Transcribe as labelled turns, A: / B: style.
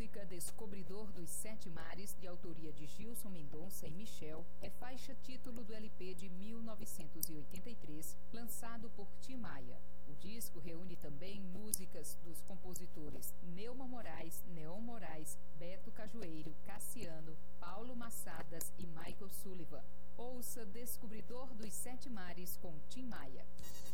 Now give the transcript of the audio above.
A: música Descobridor dos Sete Mares, de autoria de Gilson Mendonça e Michel, é faixa título do LP de 1983, lançado por Tim Maia. O disco reúne também músicas dos compositores Neuma Moraes, Neon Moraes, Beto Cajueiro, Cassiano, Paulo Massadas e Michael Sullivan. Ouça Descobridor dos Sete Mares com Tim Maia.